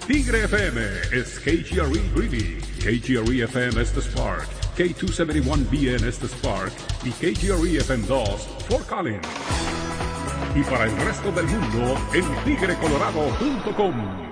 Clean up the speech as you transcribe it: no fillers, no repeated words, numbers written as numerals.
Tigre FM is KGRE Greeley, KGRE FM Estes Park, K271BN Estes Park y KGRE FM 2 Fort Collins. Y para el resto del mundo en tigrecolorado.com.